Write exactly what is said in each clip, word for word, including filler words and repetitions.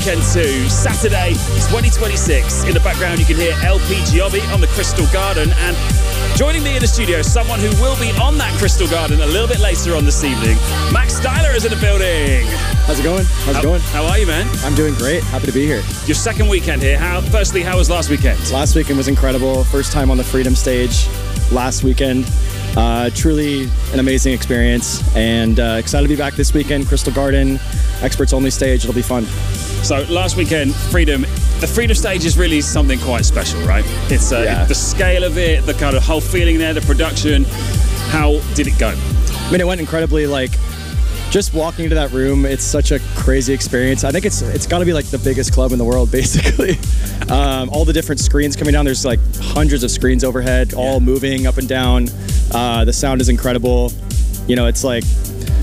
Weekend two, Saturday twenty twenty-six. In the background you can hear L P Giobbi on the Crystal Garden, and joining me in the studio, someone who will be on that Crystal Garden a little bit later on this evening. Max Styler is in the building. How's it going? How's how, it going? How are you, man? I'm doing great. Happy to be here. Your second weekend here. How? Firstly, how was last weekend? Last weekend was incredible. First time on the Freedom stage last weekend. Uh, truly an amazing experience, and uh, excited to be back this weekend. Crystal Garden, experts only stage. It'll be fun. So last weekend, Freedom, the Freedom stage is really something quite special, right? It's uh, yeah. the scale of it, the kind of whole feeling there, the production. How did it go? I mean, it went incredibly. Like, just walking into that room, it's such a crazy experience. I think it's it's got to be like the biggest club in the world, basically. um, all the different screens coming down. There's like hundreds of screens overhead, all yeah. moving up and down. Uh, the sound is incredible. You know, it's like,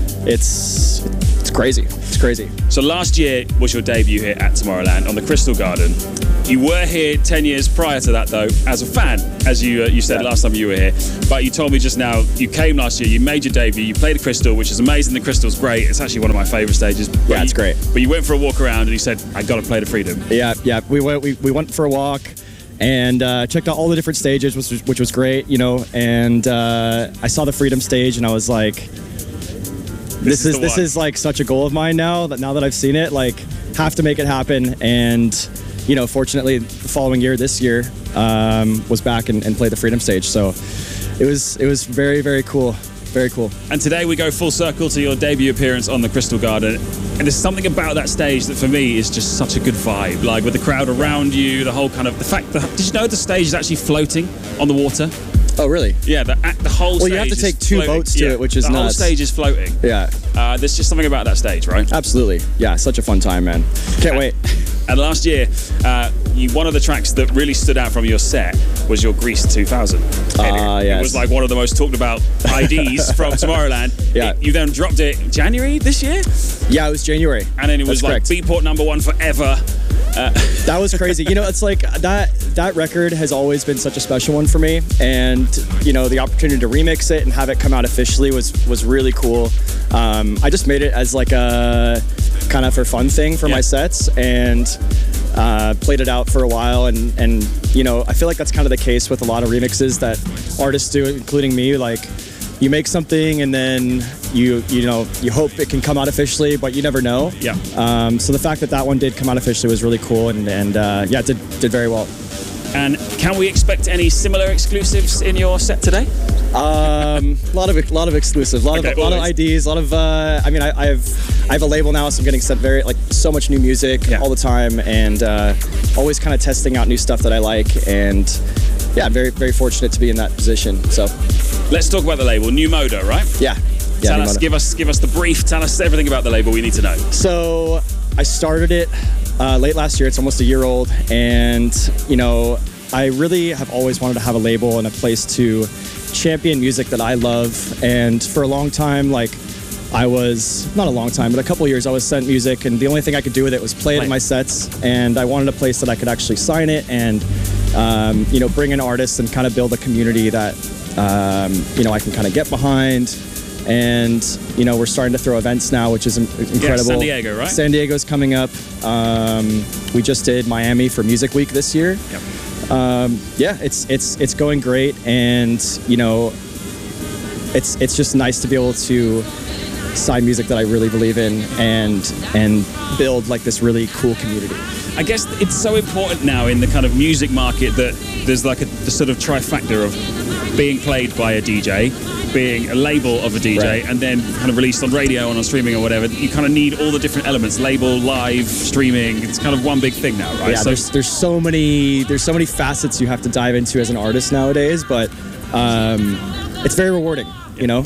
it's it's crazy. It's crazy. So last year was your debut here at Tomorrowland on the Crystal Garden. You were here ten years prior to that, though, as a fan, as you uh, you said yeah. last time you were here. But you told me just now, you came last year, you made your debut, you played the Crystal, which is amazing. The Crystal's great. It's actually one of my favourite stages. But yeah, it's you, great. But you went for a walk around and you said, I got to play the Freedom. Yeah, yeah. We went, we, we went for a walk and uh, checked out all the different stages, which was, which was great, you know. And uh, I saw the Freedom stage and I was like, this, this is, is this is like such a goal of mine now, that now that I've seen it, like, have to make it happen. And you know, fortunately, the following year, this year, um, was back and, and played the Freedom stage. So it was it was very, very cool. Very cool. And today we go full circle to your debut appearance on the Crystal Garden. And there's something about that stage that for me is just such a good vibe. Like with the crowd around you, the whole kind of, the fact that, did you know the stage is actually floating on the water? Oh, really? Yeah, the, the whole well, stage you have to take two floating. boats to yeah, it, which is the nuts. The whole stage is floating. Yeah. Uh, there's just something about that stage, right? Absolutely. Yeah, such a fun time, man. Can't wait. And last year, uh, you, one of the tracks that really stood out from your set was your Grease two thousand. Ah, uh, yes. It was like one of the most talked about I Ds from Tomorrowland. Yeah. It, you then dropped it January this year? Yeah, it was January. And then it was That's like correct. Beatport number one forever. Uh, that was crazy. You know, it's like that that record has always been such a special one for me, and you know, the opportunity to remix it and have it come out officially was was really cool. Um, I just made it as like a kind of for fun thing for yeah. my sets, and uh, played it out for a while, and and you know, I feel like that's kind of the case with a lot of remixes that artists do, including me. Like, you make something and then you you know you hope it can come out officially, but you never know. Yeah. Um, so the fact that that one did come out officially was really cool, and and uh, yeah, it did did very well. And can we expect any similar exclusives in your set today? Um, a lot of a lot of exclusives, a lot okay, of a lot of I Ds, a lot of. Uh, I mean, I, I have I have a label now, so I'm getting sent very like so much new music yeah. all the time, and uh, always kind of testing out new stuff that I like, and yeah, I'm very very fortunate to be in that position. So. Let's talk about the label, New Moda, right? Yeah. yeah Tell us, give us, give us the brief. Tell us everything about the label we need to know. So I started it uh, late last year. It's almost a year old, and you know, I really have always wanted to have a label and a place to champion music that I love. And for a long time, like I was not a long time, but a couple years, I was sent music, and the only thing I could do with it was play it in my sets. And I wanted a place that I could actually sign it and um, you know, bring in artists and kind of build a community that. Um, you know, I can kind of get behind, and you know, we're starting to throw events now, which is incredible. Yeah, San Diego, right? San Diego's coming up. Um, we just did Miami for Music Week this year. Yep. Um, yeah, it's it's it's going great, and you know, it's it's just nice to be able to sign music that I really believe in, and and build like this really cool community. I guess it's so important now in the kind of music market that there's like a the sort of trifecta of being played by a D J, being a label of a D J, right. and then kind of released on radio and on streaming or whatever. You kind of need all the different elements: label, live, streaming. It's kind of one big thing now, right? Yeah, so there's there's so many there's so many facets you have to dive into as an artist nowadays, but um, it's very rewarding, you know.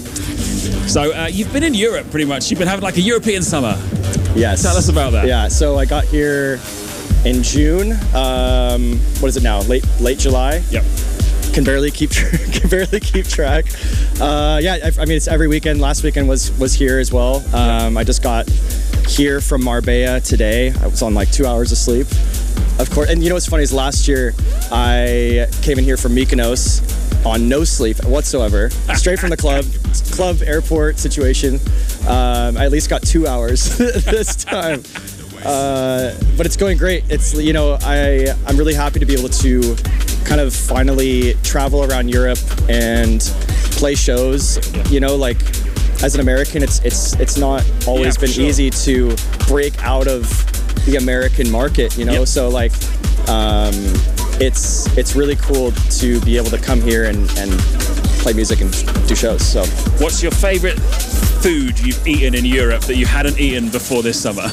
So uh, you've been in Europe pretty much. You've been having like a European summer. Yes. Tell us about that. Yeah. So I got here in June. Um, what is it now? Late late July. Yep. Can barely keep tra- can barely keep track. Uh, yeah. I, I mean, it's every weekend. Last weekend was was here as well. Um, I just got here from Marbella today. I was on like two hours of sleep. Of course. And you know what's funny is last year I came in here from Mykonos on no sleep whatsoever, straight from the club, club airport situation. Um, I at least got two hours this time. uh, but it's going great. It's, you know, I, I'm really happy to be able to kind of finally travel around Europe and play shows. You know, like as an American, it's it's it's not always Yeah, for been sure. easy to break out of the American market, you know. Yep. So like, um, it's it's really cool to be able to come here and, and play music and do shows. So What's your favorite food you've eaten in Europe that you hadn't eaten before this summer?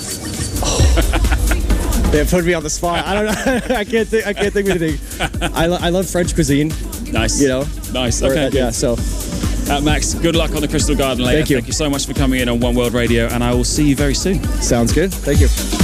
they put me on the spot. I don't know. I can't think. I can't think of anything. I, lo- I love French cuisine. Nice. You know. Nice. Or, Okay. uh, yeah. So Uh, Max, good luck on the Crystal Garden later. Thank you. Thank you so much for coming in on One World Radio, and I will see you very soon. sounds good. Thank you.